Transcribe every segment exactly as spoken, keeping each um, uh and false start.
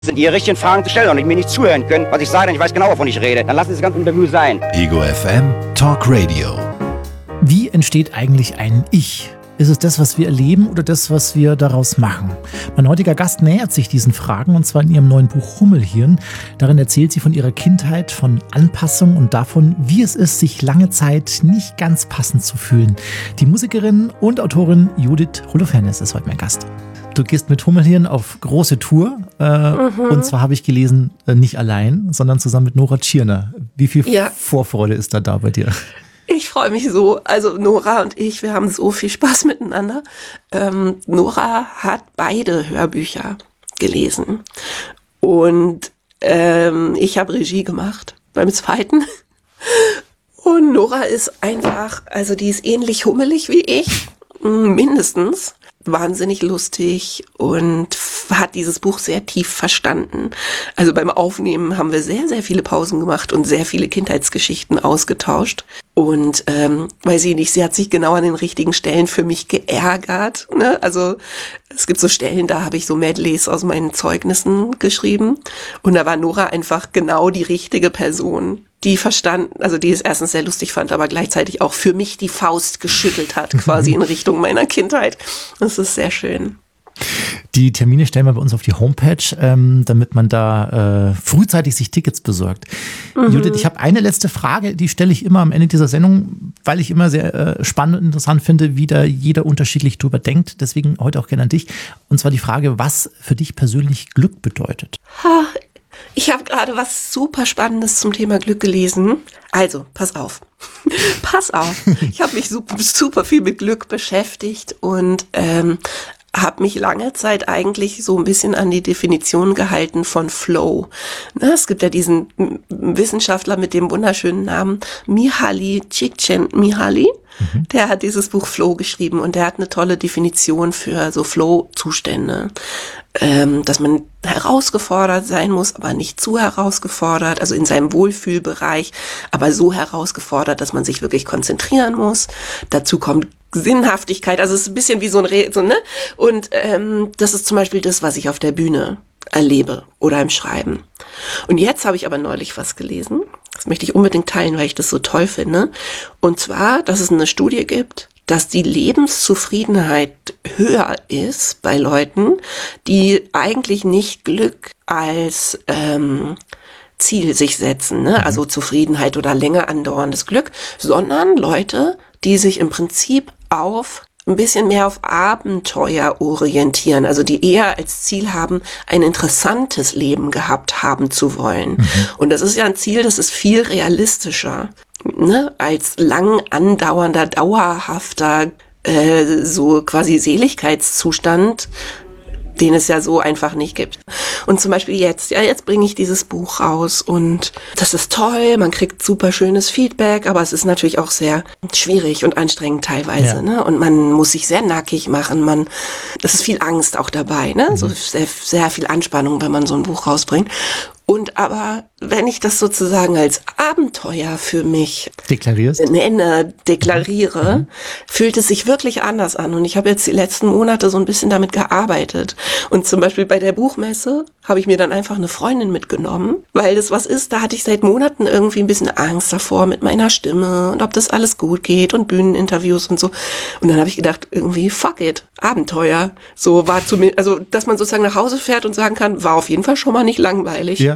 sind die richtigen Fragen zu stellen und nicht mir nicht zuhören können, was ich sage, denn ich weiß genau, wovon ich rede. Dann lassen Sie das ganze Interview sein. Ego F M Talk Radio. Wie entsteht eigentlich ein Ich? Ist es das, was wir erleben oder das, was wir daraus machen? Mein heutiger Gast nähert sich diesen Fragen und zwar in ihrem neuen Buch Hummelhirn. Darin erzählt sie von ihrer Kindheit, von Anpassung und davon, wie es ist, sich lange Zeit nicht ganz passend zu fühlen. Die Musikerin und Autorin Judith Holofernes ist heute mein Gast. Du gehst mit Hummelhirn auf große Tour äh, mhm. und zwar habe ich gelesen, äh, nicht allein, sondern zusammen mit Nora Tschirner. Wie viel ja. Vorfreude ist da da bei dir? Ich freue mich so. Also Nora und ich, wir haben so viel Spaß miteinander. Ähm, Nora hat beide Hörbücher gelesen und ähm, ich habe Regie gemacht beim zweiten. Und Nora ist einfach, also die ist ähnlich hummelig wie ich, mindestens. Wahnsinnig lustig und hat dieses Buch sehr tief verstanden. Also beim Aufnehmen haben wir sehr, sehr viele Pausen gemacht und sehr viele Kindheitsgeschichten ausgetauscht. Und ähm, weiß ich nicht, sie hat sich genau an den richtigen Stellen für mich geärgert. Ne? Also es gibt so Stellen, da habe ich so Medleys aus meinen Zeugnissen geschrieben. Und da war Nora einfach genau die richtige Person, die verstanden, also die es erstens sehr lustig fand, aber gleichzeitig auch für mich die Faust geschüttelt hat, quasi in Richtung meiner Kindheit. Das ist sehr schön. Die Termine stellen wir bei uns auf die Homepage, ähm, damit man da äh, frühzeitig sich Tickets besorgt. Mhm. Judith, ich habe eine letzte Frage, die stelle ich immer am Ende dieser Sendung, weil ich immer sehr äh, spannend und interessant finde, wie da jeder unterschiedlich drüber denkt. Deswegen heute auch gerne an dich. Und zwar die Frage, was für dich persönlich Glück bedeutet. Ha, ich habe gerade was super Spannendes zum Thema Glück gelesen. Also, pass auf. pass auf. Ich habe mich super, super viel mit Glück beschäftigt und ähm, habe mich lange Zeit eigentlich so ein bisschen an die Definition gehalten von Flow. Na, es gibt ja diesen Wissenschaftler mit dem wunderschönen Namen Mihaly Csikszentmihalyi. Mhm. Der hat dieses Buch Flow geschrieben und der hat eine tolle Definition für so Flow-Zustände. Ähm, dass man herausgefordert sein muss, aber nicht zu herausgefordert, also in seinem Wohlfühlbereich, aber so herausgefordert, dass man sich wirklich konzentrieren muss. Dazu kommt Sinnhaftigkeit, also es ist ein bisschen wie so ein Re- so, ne? Und ähm, das ist zum Beispiel das, was ich auf der Bühne erlebe oder im Schreiben. Und jetzt habe ich aber neulich was gelesen, das möchte ich unbedingt teilen, weil ich das so toll finde. Und zwar, dass es eine Studie gibt, dass die Lebenszufriedenheit höher ist bei Leuten, die eigentlich nicht Glück als ähm, Ziel sich setzen, ne? Also Zufriedenheit oder länger andauerndes Glück, sondern Leute, die sich im Prinzip auf ein bisschen mehr auf Abenteuer orientieren, also die eher als Ziel haben, ein interessantes Leben gehabt haben zu wollen. Mhm. Und das ist ja ein Ziel, das ist viel realistischer, ne, als lang andauernder, dauerhafter, äh, so quasi Seligkeitszustand, den es ja so einfach nicht gibt. Und zum Beispiel jetzt, ja, jetzt bringe ich dieses Buch raus und das ist toll, man kriegt super schönes Feedback, aber es ist natürlich auch sehr schwierig und anstrengend teilweise, ja. ne? Und man muss sich sehr nackig machen, man, das ist viel Angst auch dabei, ne? Mhm. So sehr, sehr viel Anspannung, wenn man so ein Buch rausbringt. Und aber, wenn ich das sozusagen als Abenteuer für mich deklarierst, nenne, deklariere, mhm. fühlt es sich wirklich anders an. Und ich habe jetzt die letzten Monate so ein bisschen damit gearbeitet. Und zum Beispiel bei der Buchmesse habe ich mir dann einfach eine Freundin mitgenommen, weil das was ist, da hatte ich seit Monaten irgendwie ein bisschen Angst davor mit meiner Stimme und ob das alles gut geht und Bühneninterviews und so. Und dann habe ich gedacht, irgendwie fuck it, Abenteuer. So war zumindest, also dass man sozusagen nach Hause fährt und sagen kann, war auf jeden Fall schon mal nicht langweilig. Ja.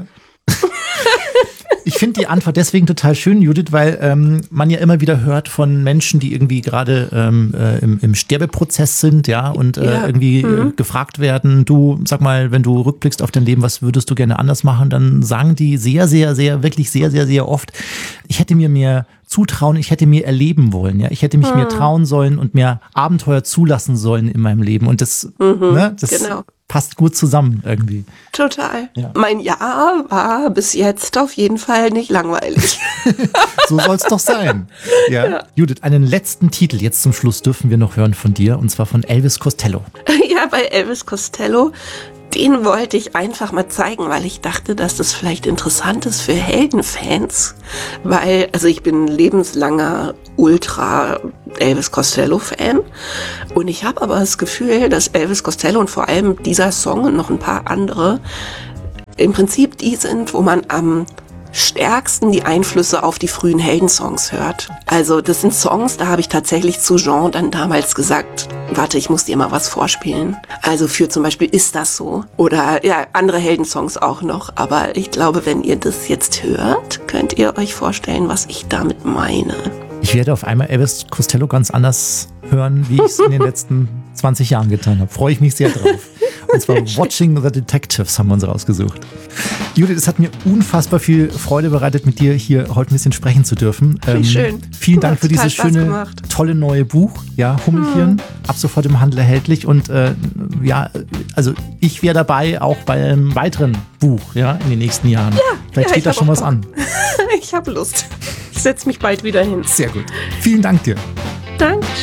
Ich finde die Antwort deswegen total schön, Judith, weil ähm, man ja immer wieder hört von Menschen, die irgendwie gerade ähm, äh, im, im Sterbeprozess sind, ja, und äh, ja. irgendwie mhm. äh, gefragt werden, du, sag mal, wenn du rückblickst auf dein Leben, was würdest du gerne anders machen, dann sagen die sehr, sehr, sehr, wirklich sehr, sehr, sehr oft, ich hätte mir mehr zutrauen, ich hätte mir erleben wollen, ja, ich hätte mich mhm. mir trauen sollen und mir Abenteuer zulassen sollen in meinem Leben und das, mhm. ne, das genau. passt gut zusammen irgendwie. Total. Ja. Mein Jahr war bis jetzt auf jeden Fall nicht langweilig. So soll es doch sein. Ja. Ja. Judith, einen letzten Titel jetzt zum Schluss dürfen wir noch hören von dir und zwar von Elvis Costello. Ja, bei Elvis Costello, den wollte ich einfach mal zeigen, weil ich dachte, dass das vielleicht interessant ist für Heldenfans, weil, also ich bin lebenslanger Ultra Elvis Costello-Fan und ich habe aber das Gefühl, dass Elvis Costello und vor allem dieser Song und noch ein paar andere im Prinzip die sind, wo man am stärksten die Einflüsse auf die frühen Heldensongs hört. Also das sind Songs, da habe ich tatsächlich zu Jean dann damals gesagt, warte, ich muss dir mal was vorspielen. Also für zum Beispiel Ist das so? Oder ja, andere Heldensongs auch noch. Aber ich glaube, wenn ihr das jetzt hört, könnt ihr euch vorstellen, was ich damit meine. Ich werde auf einmal Elvis Costello ganz anders hören, wie ich es in den letzten zwanzig Jahren getan habe. Freue ich mich sehr drauf. Und zwar Watching the Detectives haben wir uns rausgesucht. Judith, es hat mir unfassbar viel Freude bereitet, mit dir hier heute ein bisschen sprechen zu dürfen. Ähm, schön. Vielen Dank hat für dieses schöne, gemacht. tolle neue Buch. Ja, Hummelchen, hm. ab sofort im Handel erhältlich. Und äh, ja, also ich wäre dabei, auch bei einem weiteren Buch, ja, in den nächsten Jahren. Ja, Vielleicht ja, steht da schon was an. Ich habe Lust. Ich setze mich bald wieder hin. Sehr gut. Vielen Dank dir. Dankeschön.